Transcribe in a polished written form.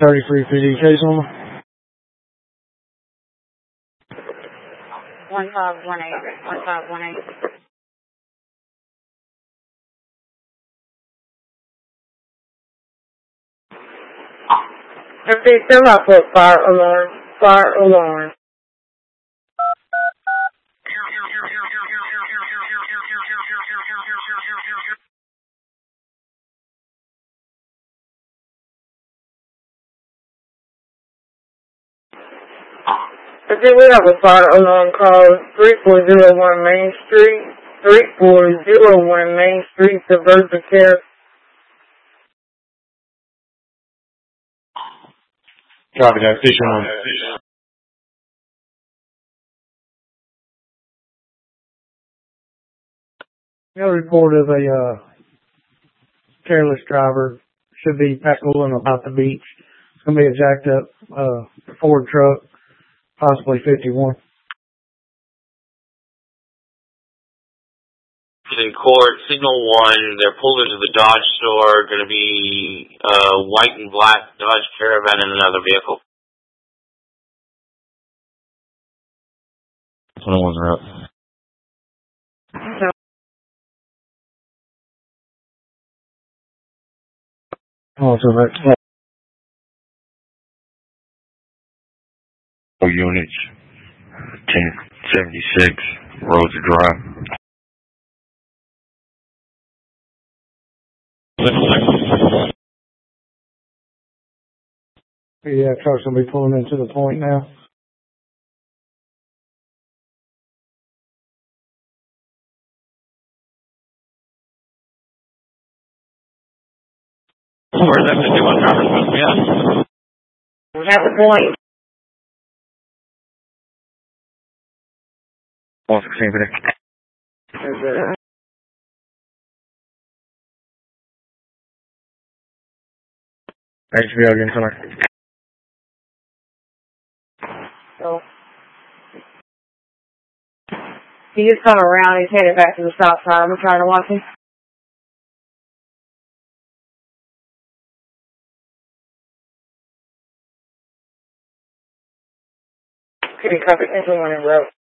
3350 case on. 1518. If they still not put fire alarm. I think we have a fire alarm call 3401 Main Street, 3401 Main Street, Suburban Care. Copy that. Station 1. No report of a careless driver. Should be packing about the beach. It's going to be a jacked up Ford truck, possibly 51. In court, signal 1, they're pulled into the Dodge store, going to be white and black Dodge Caravan and another vehicle. 21's are up. Oh, so that's units, 1076, Roads Drive. Yeah, truck's going to be pulling into the point now. Where's that 51 driver supposed to be at? We have the point. 116 today. HBO again tonight. So, he just come around, he's headed back to the stop sign. I'm trying to watch him. Okay, copy. Everyone in row.